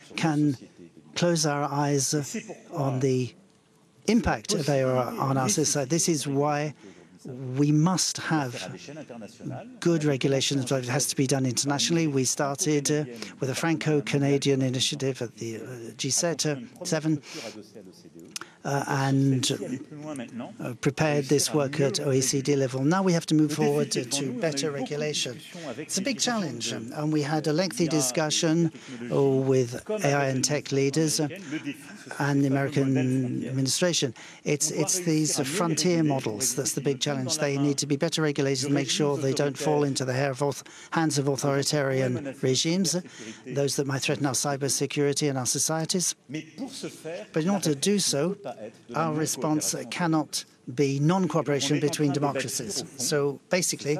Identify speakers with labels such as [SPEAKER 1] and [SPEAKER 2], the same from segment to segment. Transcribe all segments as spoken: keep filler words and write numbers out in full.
[SPEAKER 1] can close our eyes on the impact of A I on our society. This is why we must have good regulation, but it has to be done internationally. We started uh, with a Franco-Canadian initiative at the uh, G seven uh, and uh, prepared this work at O E C D level. Now we have to move forward to, to better regulation. It's a big challenge, um, and we had a lengthy discussion uh, with A I and tech leaders uh, and the American administration. It's, it's these uh, frontier models that's the big challenge. They need to be better regulated to make sure they don't fall into the hands of authoritarian regimes, those that might threaten our cybersecurity and our societies. But in order to do so, our response cannot be non-cooperation between democracies. So basically,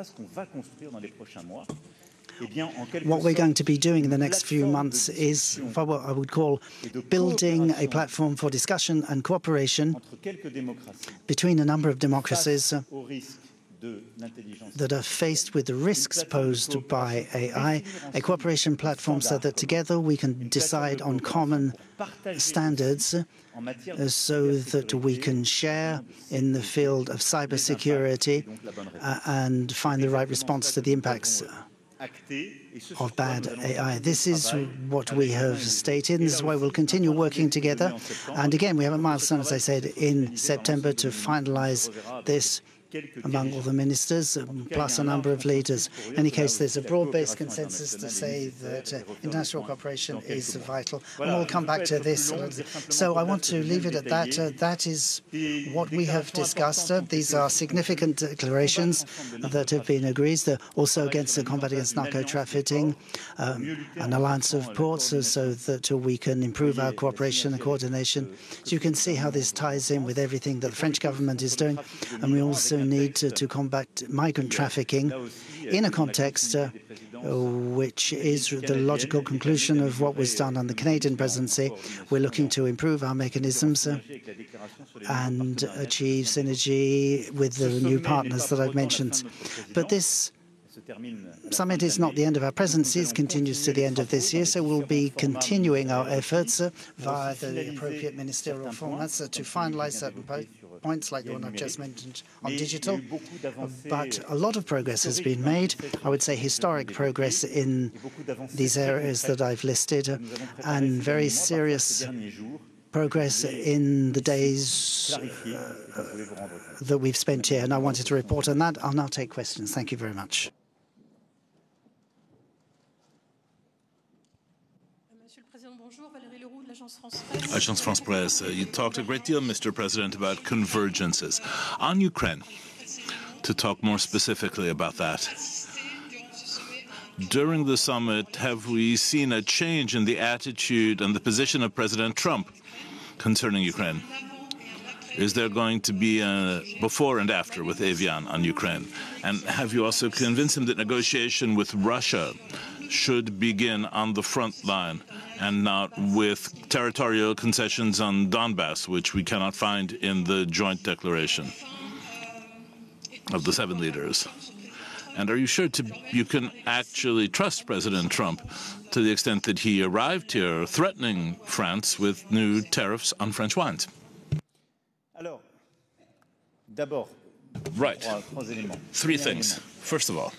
[SPEAKER 1] what we're going to be doing in the next few months is what I would call building a platform for discussion and cooperation between a number of democracies that are faced with the risks posed by A I, a cooperation platform so that together we can decide on common standards uh, so that we can share in the field of cybersecurity uh, and find the right response to the impacts of bad A I. This is what we have stated, and this is why we'll continue working together. And again, we have a milestone, as I said, in September to finalize this among all the ministers, plus a number of leaders. In any case, there's a broad-based consensus to say that uh, international cooperation is vital. And we'll come back to this. So I want to leave it at that. Uh, that is what we have discussed. Uh, these are significant declarations that have been agreed. They're also against the combat against narco-trafficking, um, an alliance of ports, uh, so that uh, we can improve our cooperation and coordination. So you can see how this ties in with everything that the French government is doing. And we also need to, to combat migrant trafficking in a context uh, which is the logical conclusion of what was done on the Canadian presidency. We're looking to improve our mechanisms uh, and achieve synergy with the new partners that I've mentioned. But this summit is not the end of our presidency. It continues to the end of this year, so we'll be continuing our efforts uh, via the appropriate ministerial formats uh, to finalize certain po points like the one I've just mentioned on digital. But a lot of progress has been made. I would say historic progress in these areas that I've listed, uh, and very serious progress in the days uh, that we've spent here. And I wanted to report on that. I'll now take questions. Thank you very much.
[SPEAKER 2] Agence France Presse, uh, you talked a great deal, Mister President, about convergences. On Ukraine, to talk more specifically about that, during the summit, have we seen a change in the attitude and the position of President Trump concerning Ukraine? Is there going to be a before and after with Evian on Ukraine? And have you also convinced him that negotiation with Russia should begin on the front line and not with territorial concessions on Donbass, which we cannot find in the joint declaration of the seven leaders? And are you sure to, you can actually trust President Trump to the extent that he arrived here threatening France with new tariffs on French wines? Right. Three things. First of all,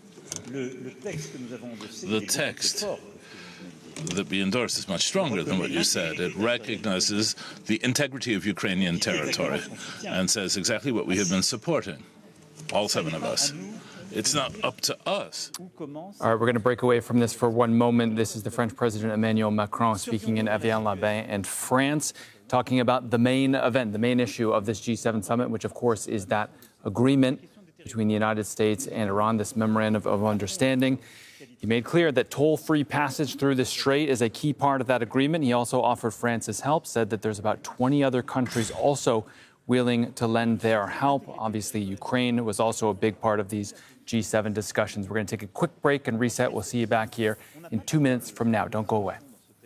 [SPEAKER 2] the text that we endorse is much stronger than what you said. It recognizes the integrity of Ukrainian territory and says exactly what we have been supporting, all seven of us. It's not up to us.
[SPEAKER 3] All right, we're going to break away from this for one moment. This is the French President Emmanuel Macron speaking in Evian-les-Bains in France, talking about the main event, the main issue of this G seven summit, which, of course, is that agreement between the United States and Iran, this memorandum of understanding. He made clear that toll-free passage through the strait is a key part of that agreement. He also offered France's help, said that there's about twenty other countries also willing to lend their help. Obviously, Ukraine was also a big part of these G seven discussions. We're going to take a quick break and reset. We'll see you back here in two minutes from now. Don't go away.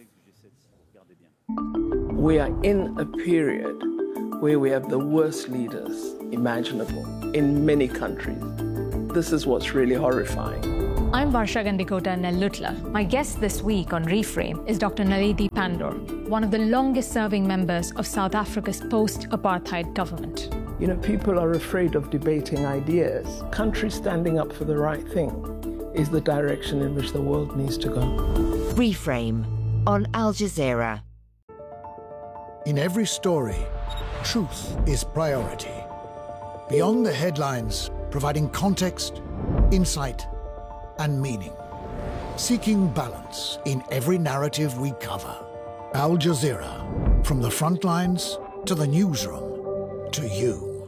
[SPEAKER 4] We are in a period where we have the worst leaders imaginable in many countries. This is what's really horrifying.
[SPEAKER 5] I'm Varsha Gandikota Nellutla. My guest this week on Reframe is Doctor Naledi Pandor, one of the longest-serving members of South Africa's post-apartheid government.
[SPEAKER 4] You know, people are afraid of debating ideas. Countries standing up for the right thing is the direction in which the world needs to go.
[SPEAKER 6] Reframe on Al Jazeera.
[SPEAKER 7] In every story, truth is priority. Beyond the headlines, providing context, insight, and meaning. Seeking balance in every narrative we cover. Al Jazeera, from the front lines to the newsroom, to you.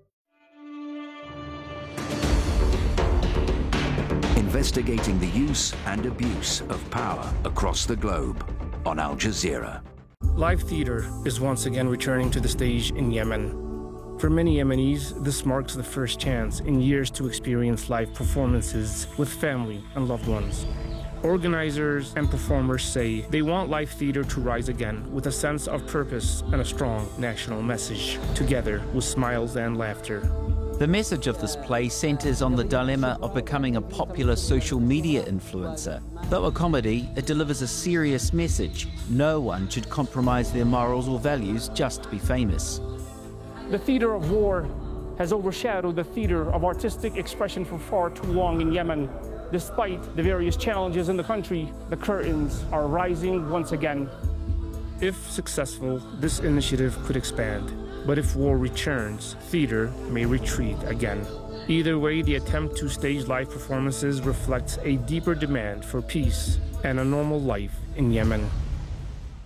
[SPEAKER 8] Investigating the use and abuse of power across the globe on Al Jazeera.
[SPEAKER 9] Live theater is once again returning to the stage in Yemen. For many Yemenis, this marks the first chance in years to experience live performances with family and loved ones. Organizers and performers say they want live theater to rise again with a sense of purpose and a strong national message, together with smiles and laughter.
[SPEAKER 10] The message of this play centers on the dilemma of becoming a popular social media influencer. Though a comedy, it delivers a serious message. No one should compromise their morals or values just to be famous.
[SPEAKER 9] The theater of war has overshadowed the theater of artistic expression for far too long in Yemen. Despite the various challenges in the country, the curtains are rising once again. If successful, this initiative could expand. But if war returns, theater may retreat again. Either way, the attempt to stage live performances reflects a deeper demand for peace and a normal life in Yemen.